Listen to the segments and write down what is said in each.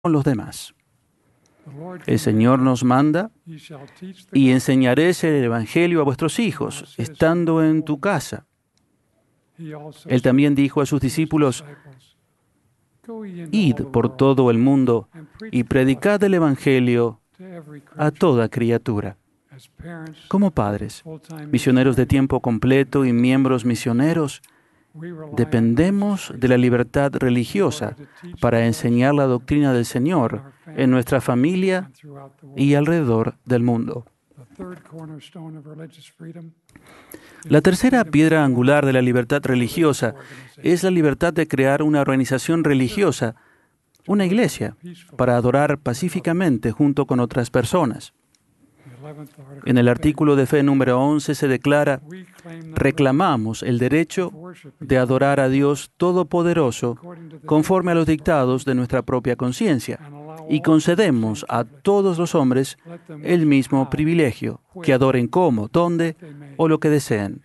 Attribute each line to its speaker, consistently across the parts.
Speaker 1: con los demás. El Señor nos manda: y enseñaréis el Evangelio a vuestros hijos, estando en tu casa. Él también dijo a sus discípulos: id por todo el mundo y predicad el Evangelio a toda criatura. Como padres, misioneros de tiempo completo y miembros misioneros, dependemos de la libertad religiosa para enseñar la doctrina del Señor en nuestra familia y alrededor del mundo. La tercera piedra angular de la libertad religiosa es la libertad de crear una organización religiosa, una iglesia, para adorar pacíficamente junto con otras personas. En el artículo de fe número 11 se declara: reclamamos el derecho de adorar a Dios Todopoderoso conforme a los dictados de nuestra propia conciencia y concedemos a todos los hombres el mismo privilegio, que adoren como, donde o lo que deseen.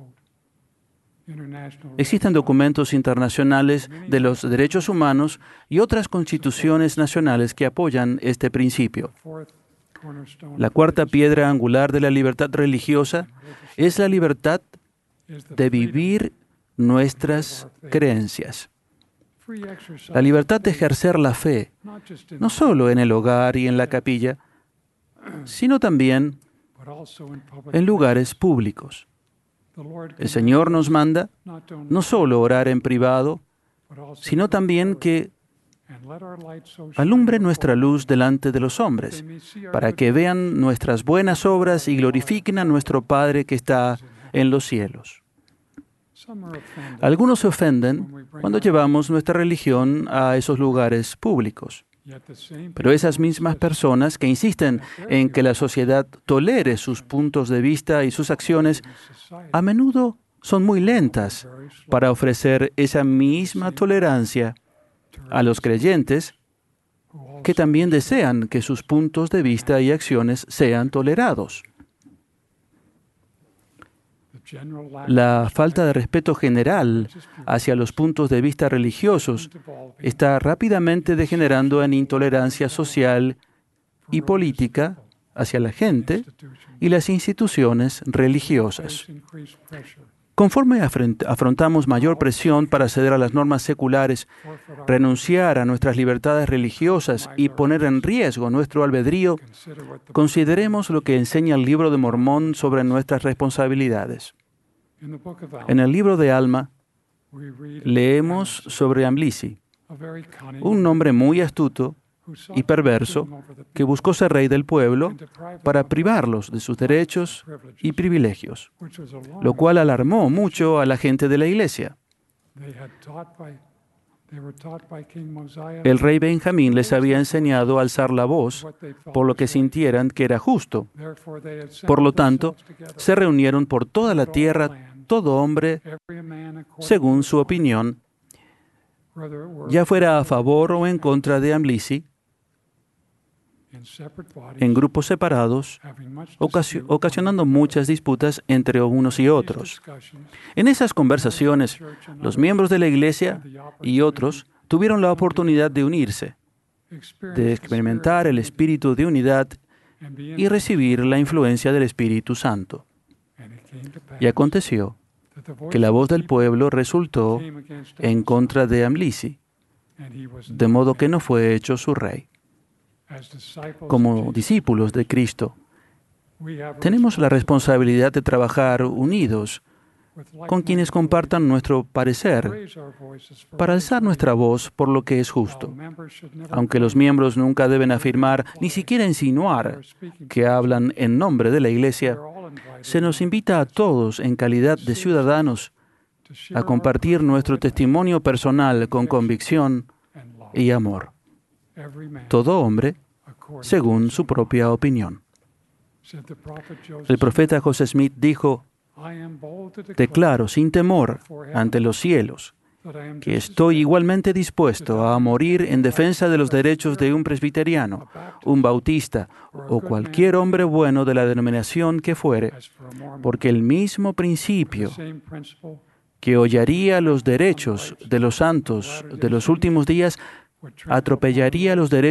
Speaker 1: Existen documentos internacionales de los derechos humanos y otras constituciones nacionales que apoyan este principio. La cuarta piedra angular de la libertad religiosa es la libertad de vivir nuestras creencias. La libertad de ejercer la fe, no solo en el hogar y en la capilla, sino también en lugares públicos. El Señor nos manda no solo orar en privado, sino también que alumbre nuestra luz delante de los hombres, para que vean nuestras buenas obras y glorifiquen a nuestro Padre que está en los cielos. Algunos se ofenden cuando llevamos nuestra religión a esos lugares públicos. Pero esas mismas personas que insisten en que la sociedad tolere sus puntos de vista y sus acciones, a menudo son muy lentas para ofrecer esa misma tolerancia a los creyentes que también desean que sus puntos de vista y acciones sean tolerados. La falta de respeto general hacia los puntos de vista religiosos está rápidamente degenerando en intolerancia social y política hacia la gente y las instituciones religiosas. Conforme afrontamos mayor presión para ceder a las normas seculares, renunciar a nuestras libertades religiosas y poner en riesgo nuestro albedrío, consideremos lo que enseña el Libro de Mormón sobre nuestras responsabilidades. En el libro de Alma, leemos sobre Amlici, un hombre muy astuto y perverso que buscó ser rey del pueblo para privarlos de sus derechos y privilegios, lo cual alarmó mucho a la gente de la iglesia. El rey Benjamín les había enseñado a alzar la voz por lo que sintieran que era justo. Por lo tanto, se reunieron por toda la tierra todo hombre según su opinión, ya fuera a favor o en contra de Amlici, en grupos separados, ocasionando muchas disputas entre unos y otros. En esas conversaciones, los miembros de la iglesia y otros tuvieron la oportunidad de unirse, de experimentar el espíritu de unidad y recibir la influencia del Espíritu Santo. Y aconteció que la voz del pueblo resultó en contra de Amlici, de modo que no fue hecho su rey. Como discípulos de Cristo, tenemos la responsabilidad de trabajar unidos con quienes compartan nuestro parecer para alzar nuestra voz por lo que es justo. Aunque los miembros nunca deben afirmar, ni siquiera insinuar, que hablan en nombre de la Iglesia, se nos invita a todos en calidad de ciudadanos a compartir nuestro testimonio personal con convicción y amor. Todo hombre según su propia opinión. El profeta José Smith dijo: declaro sin temor ante los cielos que estoy igualmente dispuesto a morir en defensa de los derechos de un presbiteriano, un bautista o cualquier hombre bueno de la denominación que fuere, porque el mismo principio que hollaría los derechos de los santos de los últimos días atropellaría los derechos